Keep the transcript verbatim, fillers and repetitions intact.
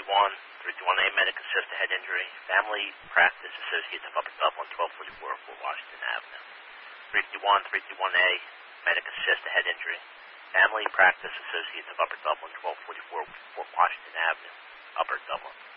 one, three fifty-one A, Medic Assist to head injury. Family Practice Associates of Upper Dublin, twelve forty-four Fort Washington Avenue. three fifty-one, three fifty-one A, Medic Assist to head injury. Family Practice Associates of Upper Dublin, twelve forty-four Fort Washington Avenue, Upper Dublin.